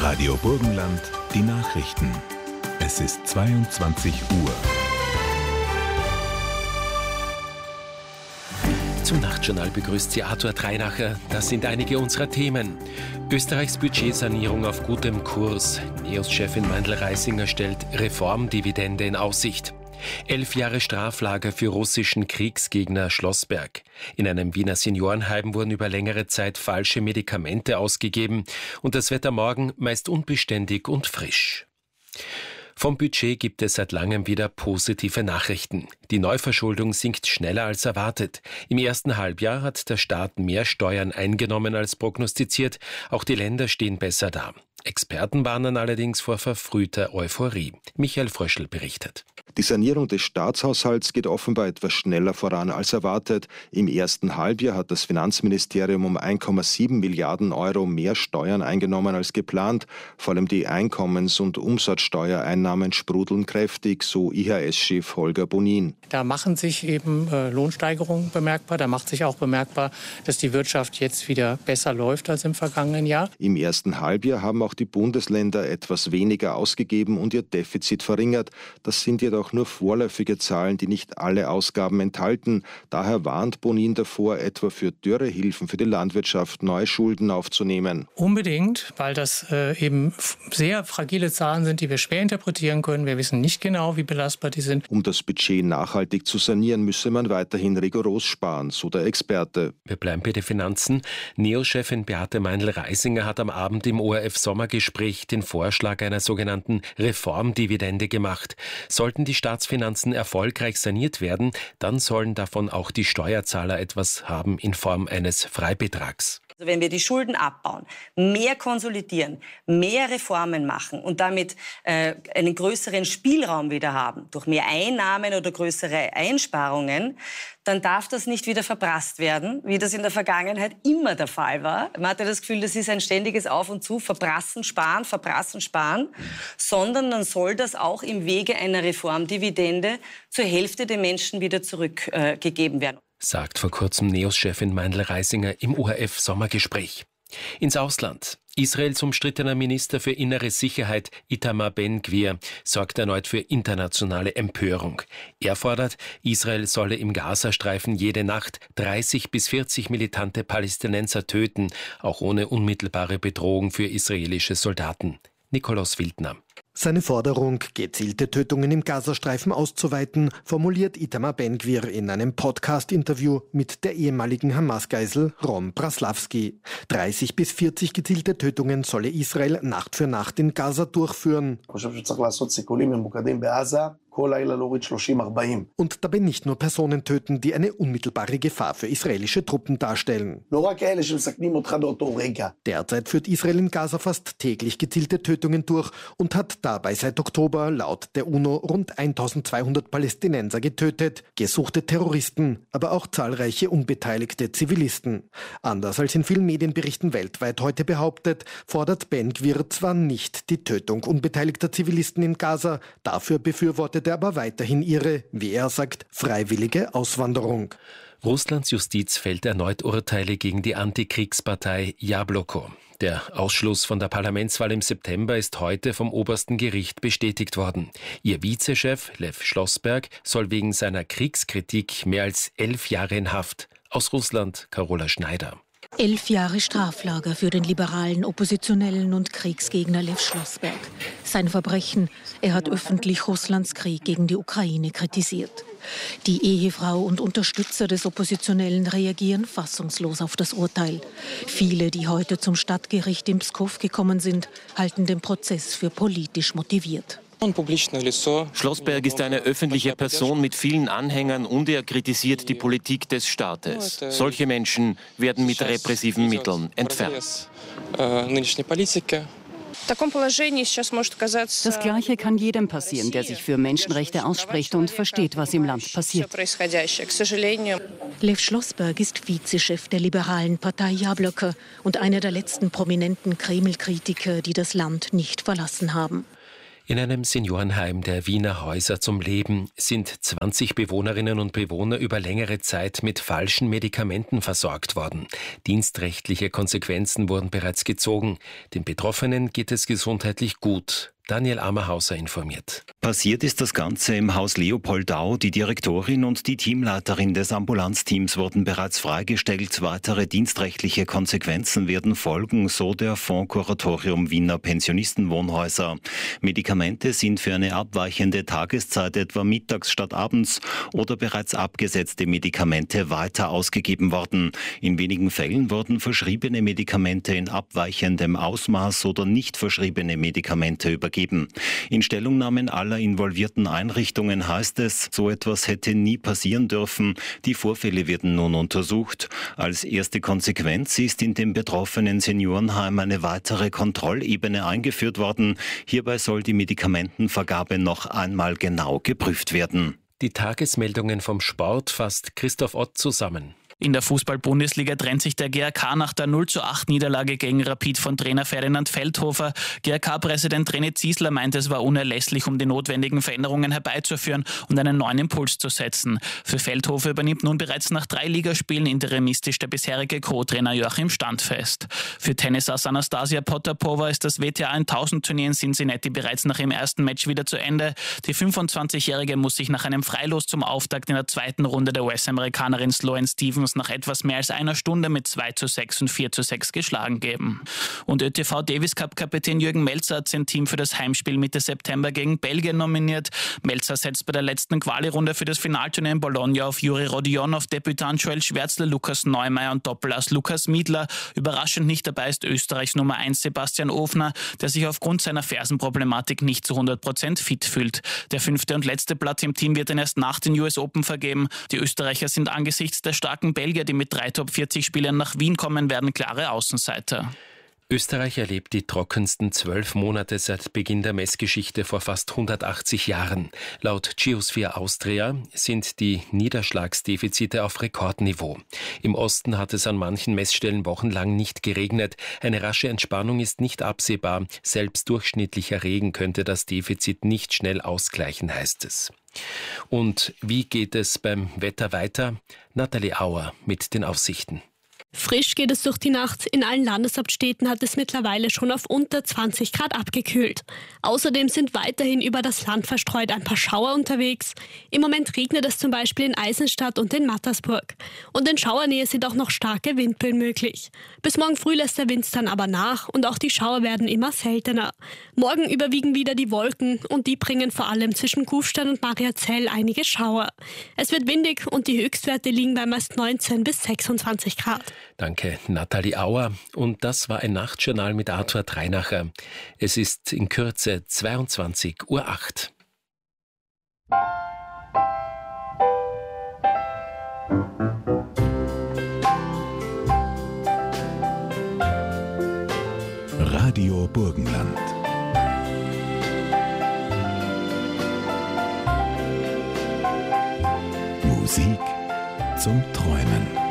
Radio Burgenland, die Nachrichten. Es ist 22 Uhr. Zum Nachtjournal begrüßt Sie Arthur Treinacher. Das sind einige unserer Themen. Österreichs Budgetsanierung auf gutem Kurs. NEOS-Chefin Meindl-Reisinger stellt Reformdividende in Aussicht. 11 Jahre Straflager für russischen Kriegsgegner Schlossberg. In einem Wiener Seniorenheim wurden über längere Zeit falsche Medikamente ausgegeben und das Wetter morgen meist unbeständig und frisch. Vom Budget gibt es seit langem wieder positive Nachrichten. Die Neuverschuldung sinkt schneller als erwartet. Im ersten Halbjahr hat der Staat mehr Steuern eingenommen als prognostiziert. Auch die Länder stehen besser da. Experten warnen allerdings vor verfrühter Euphorie. Michael Fröschl berichtet. Die Sanierung des Staatshaushalts geht offenbar etwas schneller voran als erwartet. Im ersten Halbjahr hat das Finanzministerium um 1,7 Milliarden Euro mehr Steuern eingenommen als geplant. Vor allem die Einkommens- und Umsatzsteuereinnahmen sprudeln kräftig, so IHS-Chef Holger Bonin. Da machen sich eben Lohnsteigerungen bemerkbar. Da macht sich auch bemerkbar, dass die Wirtschaft jetzt wieder besser läuft als im vergangenen Jahr. Im ersten Halbjahr haben auch die Bundesländer etwas weniger ausgegeben und ihr Defizit verringert. Das sind jedoch nur vorläufige Zahlen, die nicht alle Ausgaben enthalten. Daher warnt Bonin davor, etwa für Dürrehilfen für die Landwirtschaft neue Schulden aufzunehmen. Unbedingt, weil das eben sehr fragile Zahlen sind, die wir schwer interpretieren können. Wir wissen nicht genau, wie belastbar die sind. Um das Budget nachhaltig zu sanieren, müsse man weiterhin rigoros sparen, so der Experte. Wir bleiben bei den Finanzen. NEOS-Chefin Beate Meindl-Reisinger hat am Abend im ORF-Sommergespräch den Vorschlag einer sogenannten Reformdividende gemacht. Sollten die Staatsfinanzen erfolgreich saniert werden, dann sollen davon auch die Steuerzahler etwas haben in Form eines Freibetrags. Also wenn wir die Schulden abbauen, mehr konsolidieren, mehr Reformen machen und damit einen größeren Spielraum wieder haben, durch mehr Einnahmen oder größere Einsparungen, dann darf das nicht wieder verprasst werden, wie das in der Vergangenheit immer der Fall war. Man hatte das Gefühl, das ist ein ständiges Auf und Zu, verprassen, sparen, sondern dann soll das auch im Wege einer Reformdividende zur Hälfte den Menschen wieder zurückgegeben werden. Sagt vor kurzem NEOS-Chefin Meindl-Reisinger im ORF-Sommergespräch. Ins Ausland. Israels umstrittener Minister für innere Sicherheit Itamar Ben-Gvir sorgt erneut für internationale Empörung. Er fordert, Israel solle im Gazastreifen jede Nacht 30 bis 40 militante Palästinenser töten, auch ohne unmittelbare Bedrohung für israelische Soldaten. Nikolaus Wildner. Seine Forderung, gezielte Tötungen im Gazastreifen auszuweiten, formuliert Itamar Ben-Gvir in einem Podcast-Interview mit der ehemaligen Hamas-Geisel Ron Braslavsky. 30 bis 40 gezielte Tötungen solle Israel Nacht für Nacht in Gaza durchführen. Und dabei nicht nur Personen töten, die eine unmittelbare Gefahr für israelische Truppen darstellen. Derzeit führt Israel in Gaza fast täglich gezielte Tötungen durch und hat dabei seit Oktober laut der UNO rund 1200 Palästinenser getötet, gesuchte Terroristen, aber auch zahlreiche unbeteiligte Zivilisten. Anders als in vielen Medienberichten weltweit heute behauptet, fordert Ben-Gvir zwar nicht die Tötung unbeteiligter Zivilisten in Gaza, dafür befürwortet er aber weiterhin ihre, wie er sagt, freiwillige Auswanderung. Russlands Justiz fällt erneut Urteile gegen die Antikriegspartei Jabloko. Der Ausschluss von der Parlamentswahl im September ist heute vom obersten Gericht bestätigt worden. Ihr Vizechef Lev Schlossberg soll wegen seiner Kriegskritik mehr als 11 Jahre in Haft. Aus Russland Carola Schneider. 11 Jahre Straflager für den liberalen Oppositionellen und Kriegsgegner Lev Schlossberg. Sein Verbrechen, er hat öffentlich Russlands Krieg gegen die Ukraine kritisiert. Die Ehefrau und Unterstützer des Oppositionellen reagieren fassungslos auf das Urteil. Viele, die heute zum Stadtgericht in Pskow gekommen sind, halten den Prozess für politisch motiviert. Schlossberg ist eine öffentliche Person mit vielen Anhängern und er kritisiert die Politik des Staates. Solche Menschen werden mit repressiven Mitteln entfernt. Das Gleiche kann jedem passieren, der sich für Menschenrechte ausspricht und versteht, was im Land passiert. Lev Schlossberg ist Vizechef der liberalen Partei Jabloko und einer der letzten prominenten Kreml-Kritiker, die das Land nicht verlassen haben. In einem Seniorenheim der Wiener Häuser zum Leben sind 20 Bewohnerinnen und Bewohner über längere Zeit mit falschen Medikamenten versorgt worden. Dienstrechtliche Konsequenzen wurden bereits gezogen. Den Betroffenen geht es gesundheitlich gut. Daniel Ammerhauser informiert. Passiert ist das Ganze im Haus Leopoldau. Die Direktorin und die Teamleiterin des Ambulanzteams wurden bereits freigestellt. Weitere dienstrechtliche Konsequenzen werden folgen, so der Fonds Kuratorium Wiener Pensionistenwohnhäuser. Medikamente sind für eine abweichende Tageszeit, etwa mittags statt abends, oder bereits abgesetzte Medikamente weiter ausgegeben worden. In wenigen Fällen wurden verschriebene Medikamente in abweichendem Ausmaß oder nicht verschriebene Medikamente übergeben. In Stellungnahmen aller involvierten Einrichtungen heißt es, so etwas hätte nie passieren dürfen. Die Vorfälle werden nun untersucht. Als erste Konsequenz ist in dem betroffenen Seniorenheim eine weitere Kontrollebene eingeführt worden. Hierbei soll die Medikamentenvergabe noch einmal genau geprüft werden. Die Tagesmeldungen vom Sport fasst Christoph Ott zusammen. In der Fußball-Bundesliga trennt sich der GRK nach der 0:8 gegen Rapid von Trainer Ferdinand Feldhofer. GRK-Präsident René Ziesler meint, es war unerlässlich, um die notwendigen Veränderungen herbeizuführen und einen neuen Impuls zu setzen. Für Feldhofer übernimmt nun bereits nach 3 Ligaspielen interimistisch der bisherige Co-Trainer Joachim Standfest. Für Tennisass Anastasia Potapova ist das WTA 1000-Turnier in Cincinnati bereits nach ihrem ersten Match wieder zu Ende. Die 25-Jährige muss sich nach einem Freilos zum Auftakt in der zweiten Runde der US-Amerikanerin Sloane Stephens nach etwas mehr als einer Stunde mit 2:6 und 4:6 geschlagen geben. Und ÖTV Davis Cup-Kapitän Jürgen Melzer hat sein Team für das Heimspiel Mitte September gegen Belgien nominiert. Melzer setzt bei der letzten Quali-Runde für das Finalturnier in Bologna auf Juri Rodionov, Debütant Joel Schwärzle, Lukas Neumeier und Doppelass Lukas Miedler. Überraschend nicht dabei ist Österreichs Nummer 1 Sebastian Ofner, der sich aufgrund seiner Fersenproblematik nicht zu 100% fit fühlt. Der 5. und letzte Platz im Team wird dann erst nach den US Open vergeben. Die Österreicher sind angesichts der starken Belgier, die mit 3 Top-40-Spielern nach Wien kommen werden, klare Außenseiter. Österreich erlebt die trockensten 12 Monate seit Beginn der Messgeschichte vor fast 180 Jahren. Laut Geosphere Austria sind die Niederschlagsdefizite auf Rekordniveau. Im Osten hat es an manchen Messstellen wochenlang nicht geregnet. Eine rasche Entspannung ist nicht absehbar. Selbst durchschnittlicher Regen könnte das Defizit nicht schnell ausgleichen, heißt es. Und wie geht es beim Wetter weiter? Nathalie Auer mit den Aussichten. Frisch geht es durch die Nacht. In allen Landeshauptstädten hat es mittlerweile schon auf unter 20 Grad abgekühlt. Außerdem sind weiterhin über das Land verstreut ein paar Schauer unterwegs. Im Moment regnet es zum Beispiel in Eisenstadt und in Mattersburg. Und in Schauernähe sind auch noch starke Windböen möglich. Bis morgen früh lässt der Wind dann aber nach und auch die Schauer werden immer seltener. Morgen überwiegen wieder die Wolken und die bringen vor allem zwischen Kufstein und Mariazell einige Schauer. Es wird windig und die Höchstwerte liegen bei meist 19 bis 26 Grad. Danke, Nathalie Auer. Und das war ein Nachtjournal mit Arthur Treinacher. Es ist in Kürze 22:08 Uhr. Radio Burgenland. Musik zum Träumen.